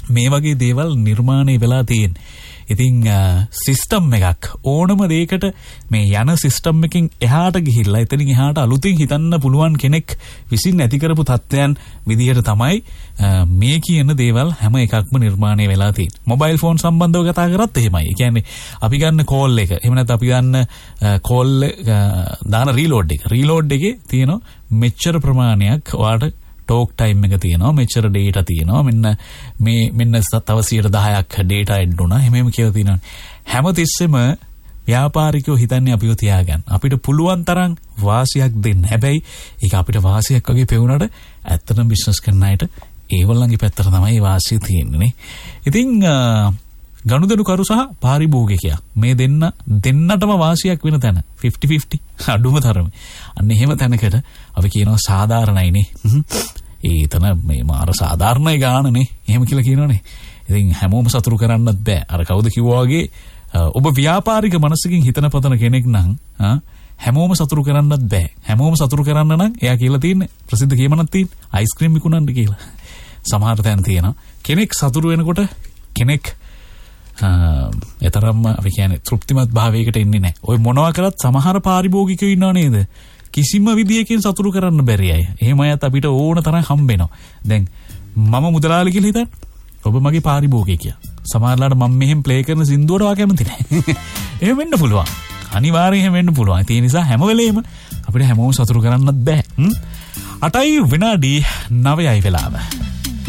මේ වගේ දේවල් නිර්මාණය වෙලා තියෙන්නේ. ඉතින් සිස්ටම් එකක් ඕනම දෙයකට මේ යන සිස්ටම් එකකින් එහාට ගිහිල්ලා එතනින් එහාට අලුතින් හිතන්න පුළුවන් කෙනෙක් විසින් ඇති කරපු තත්ත්වයන් විදිහට තමයි මේ කියන දේවල් හැම එකක්ම නිර්මාණය වෙලා තියෙන්නේ. මොබයිල් ෆෝන් සම්බන්ධව කතා කරත් එහෙමයි. ඒ කියන්නේ අපි ගන්න කෝල් එක. එහෙම නැත්නම් අපි ගන්න කෝල් දාන රීලෝඩ් එකේ තියෙන මෙච්චර ප්‍රමාණයක් ඔයාලට ටෝක් ටයිම් එක තියෙනවා, මෙච්චර ඩේටා තියෙනවා, මෙන්න තව 10%ක් ඩේටා ඇඩ් වුණා. එහෙම කියලා තියෙනවා. හැමතිස්සෙම ව්‍යාපාරිකයෝ හිතන්නේ අපිව තියාගන්න. අපිට පුළුවන් තරම් වාසියක් දෙන්න. හැබැයි ඒක අපිට වාසියක් වගේ පෙවුනට ඇත්තටම බිස්නස් කරන අයට ඒගොල්ලන්ගේ පැත්තට තමයි වාසිය තියෙන්නේ නේ. ඉතින් ගනුදෙනුකරු සහ පාරිභෝගිකයා මේ දෙන්නටම වාසියක් වෙන තැන 50-50 අඩුම තරමේ. අන්න එහෙම තැනකට අපි කියනවා සාධාරණයිනේ. ඒතන මේ මාර සාධාරණයි ගානනේ. එහෙම කියලා කියනවනේ. ඉතින් හැමෝම සතුරු කරන්නත් බෑ. අර කවුද කිව්වා වගේ ඔබ ව්‍යාපාරික මනසකින් හිතන පතන කෙනෙක් නම් හැමෝම සතුරු කරන්නත් බෑ. හැමෝම සතුරු කරන්න නම් එයා කියලා තියෙන්නේ ප්‍රසිද්ධ කියමනක් තියෙන්නේ අයිස්ක්‍රීම් විකුණන්න කියලා. සමහර තැන් තියෙනවා. කෙනෙක් සතුරු වෙනකොට කෙනෙක් එතරම්ම අපි කියන්නේ තෘප්තිමත් භාවයකට එන්නේ නැහැ. ඔය මොනවා කරත් සමහර පාරිභෝගිකයෝ ඉන්නව නේද? කිසිම විදියකින් සතුරු කරන්න බැරි අය. එහෙම අයත් අපිට ඕන තරම් හම්බ වෙනවා. දැන් මම මුදලාලි කියලා හිතන්න. ඔබ මගේ පාරිභෝගිකයා. සමහරලාට මම මෙහෙම ප්ලේ කරන සින්දුවට වා කැමති නැහැ. එහෙම වෙන්න පුළුවන්. අනිවාර්යයෙන් එහෙම වෙන්න පුළුවන්. ඒ නිසා හැම වෙලේම අපිට හැමෝම සතුරු කරන්නත් බෑ. 8 විනාඩි 9යි වෙලාව.